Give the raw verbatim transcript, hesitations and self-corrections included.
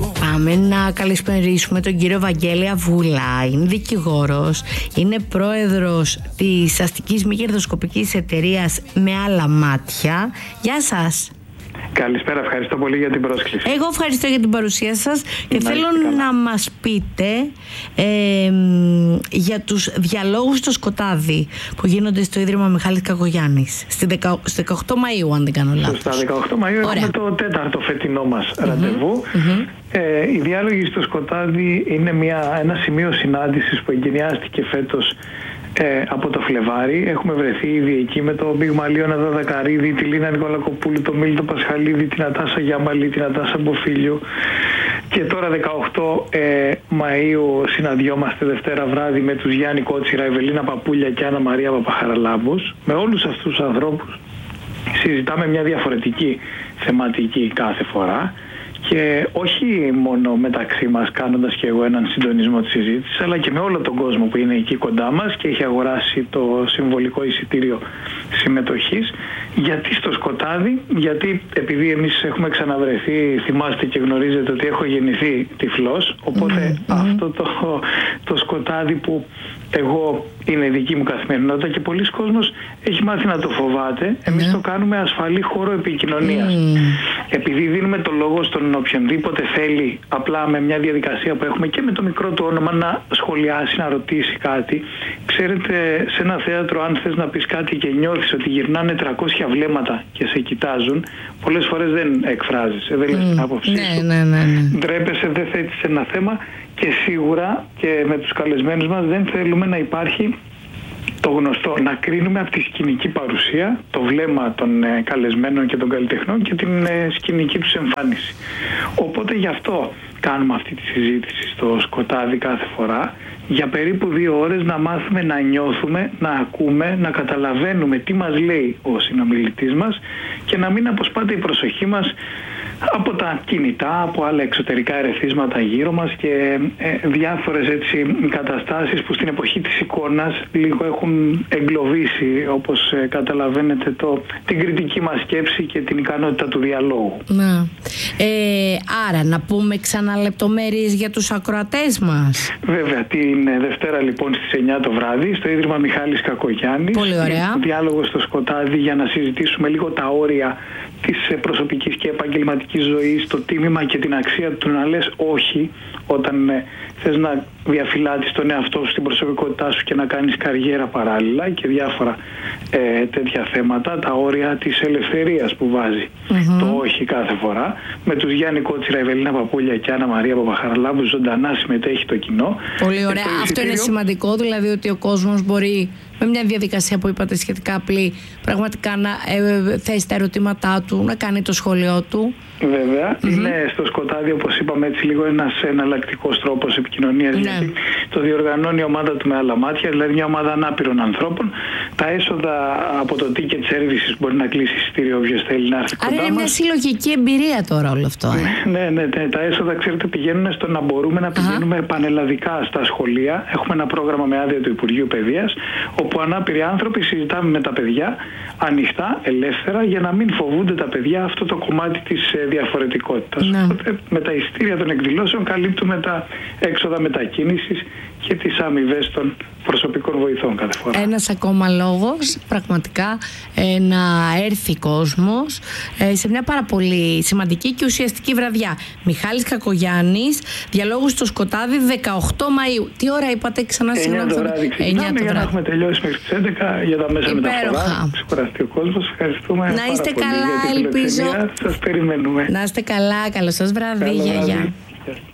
Πάμε να καλησπερίσουμε τον κύριο Βαγγέλη Αβούλα. Είναι δικηγόρος, είναι πρόεδρος της αστικής μη κερδοσκοπικής εταιρείας Με Άλλα Μάτια. Γεια σας. Καλησπέρα, ευχαριστώ πολύ για την πρόσκληση. Εγώ ευχαριστώ για την παρουσία σας και να θέλω να μας πείτε ε, για τους διαλόγους στο Σκοτάδι που γίνονται στο Ίδρυμα Μιχάλης Κακογιάννης στις δεκαοκτώ Μαΐου, αν δεν κάνω λάθος. Στα δεκαοκτώ Μαΐου έχουμε το τέταρτο φετινό μας mm-hmm. ραντεβού. Mm-hmm. Ε, οι διάλογοι στο Σκοτάδι είναι μια, ένα σημείο συνάντησης που εγκαινιάστηκε φέτος Ε, από το Φλεβάρι. Έχουμε βρεθεί ήδη εκεί με τον Πυγμαλίωνα Δαδακαρίδη, τη Λίνα Νικολακοπούλου, τον Μίλτο Πασχαλίδη, την Ατάσα Γιάμαλη, την Ατάσα Μποφίλιου. Και τώρα δεκαοκτώ ε, Μαΐου συναντιόμαστε Δευτέρα βράδυ με τους Γιάννη Κότσιρα, Ευελίνα Παπούλια και Άννα Μαρία Παπαχαραλάμπους. Με όλους αυτούς τους ανθρώπους συζητάμε μια διαφορετική θεματική κάθε φορά. Και όχι μόνο μεταξύ μας κάνοντας και εγώ έναν συντονισμό της συζήτησης, αλλά και με όλο τον κόσμο που είναι εκεί κοντά μας και έχει αγοράσει το συμβολικό εισιτήριο συμμετοχής. Γιατί στο Σκοτάδι? Γιατί επειδή εμείς έχουμε ξαναβρεθεί, θυμάστε και γνωρίζετε ότι έχω γεννηθεί τυφλός, οπότε mm-hmm. αυτό το, το Σκοτάδι που εγώ είναι δική μου καθημερινότητα και πολλοί κόσμος έχει μάθει να το φοβάται, εμείς mm. το κάνουμε ασφαλή χώρο επικοινωνίας. Mm. Επειδή δίνουμε το λόγο στον οποιονδήποτε θέλει, απλά με μια διαδικασία που έχουμε και με το μικρό του όνομα, να σχολιάσει, να ρωτήσει κάτι. Ξέρετε, σε ένα θέατρο αν θες να πεις κάτι και νιώθεις ότι γυρνάνε τριακόσια βλέμματα και σε κοιτάζουν, πολλές φορές δεν εκφράζεις, δεν λες την άποψή σου. Ναι, ναι, ναι, ναι. Ντρέπεσαι, δεν θέτεις ένα θέμα. Και σίγουρα και με τους καλεσμένους μας δεν θέλουμε να υπάρχει το γνωστό, να κρίνουμε από τη σκηνική παρουσία, το βλέμμα των ε, καλεσμένων και των καλλιτεχνών και την ε, σκηνική τους εμφάνιση. Οπότε γι' αυτό κάνουμε αυτή τη συζήτηση στο Σκοτάδι κάθε φορά, για περίπου δύο ώρες να μάθουμε να νιώθουμε, να ακούμε, να καταλαβαίνουμε τι μας λέει ο συνομιλητής μας και να μην αποσπάται η προσοχή μας από τα κινητά, από άλλα εξωτερικά ερεθίσματα γύρω μας και ε, διάφορες έτσι καταστάσεις που στην εποχή της εικόνας λίγο έχουν εγκλωβίσει, όπως ε, καταλαβαίνετε, το, την κριτική μας σκέψη και την ικανότητα του διαλόγου. Να. Ε, άρα να πούμε ξανά λεπτομέρειες για τους ακροατές μας. Βέβαια, την Δευτέρα λοιπόν στις εννιά το βράδυ στο Ίδρυμα Μιχάλης Κακογιάννης. Πολύ ωραία. Διάλογο στο Σκοτάδι για να συζητήσουμε λίγο τα όρια της προσωπικής και επαγγελματικής ζωής, το τίμημα και την αξία του να λες όχι όταν ε, θες να διαφυλάτεις τον εαυτό σου, την προσωπικότητά σου και να κάνεις καριέρα παράλληλα και διάφορα ε, τέτοια θέματα, τα όρια της ελευθερίας που βάζει mm-hmm. το όχι κάθε φορά. Με τους Γιάννη Κότσιρα, Ευελίνα Παπούλια και Άννα Μαρία Παπαχαραλάμπου ζωντανά συμμετέχει το κοινό. Πολύ ωραία. Αυτό εισιτήριο... είναι σημαντικό, δηλαδή ότι ο κόσμος μπορεί με μια διαδικασία που είπατε σχετικά απλή πραγματικά να ε, θέσει τα ερωτήματά του, να κάνει το σχόλιο του. Βέβαια, mm-hmm. είναι στο Σκοτάδι, όπως είπαμε, έτσι λίγο ένας εναλλακτικός τρόπος επικοινωνίας, ναι. γιατί το διοργανώνει η ομάδα του Με Άλλα Μάτια, δηλαδή μια ομάδα ανάπηρων ανθρώπων. Τα έσοδα από το ticket services μπορεί να κλείσει εισιτήριο όποιος θέλει να έρθει κοντά μας. Άρα είναι μια συλλογική εμπειρία τώρα όλο αυτό. Ε. ναι, ναι, ναι, τα έσοδα, ξέρετε, πηγαίνουν στο να μπορούμε να πηγαίνουμε uh-huh. πανελλαδικά στα σχολεία. Έχουμε ένα πρόγραμμα με άδεια του Υπουργείου Παιδείας, όπου ανάπηροι άνθρωποι συζητάμε με τα παιδιά ανοιχτά, ελεύθερα, για να μην φοβούνται τα παιδιά αυτό το κομμάτι της διαφορετικότητας. Ναι. Οπότε με τα εισιτήρια των εκδηλώσεων καλύπτουμε τα έξοδα μετακίνησης και τις αμοιβές των προσωπικών βοηθών κάθε φορά. Ένας ακόμα λόγος πραγματικά ε, να έρθει κόσμος ε, σε μια πάρα πολύ σημαντική και ουσιαστική βραδιά. Μιχάλης Κακογιάννης, διαλόγους στο Σκοτάδι, δεκαοκτώ Μαΐου. Τι ώρα είπατε ξανά? εννιά το βράδυ ξεκινάμε για να έχουμε τελειώσει μέχρι τις έντεκα για τα μέσα μεταφορά. Ξεκουραστεί ο κόσμος. Ευχαριστούμε. Να είστε καλά, ελπίζω. Σας περιμένουμε. Να είστε καλά, καλό σας βράδυ. Γεια, γεια.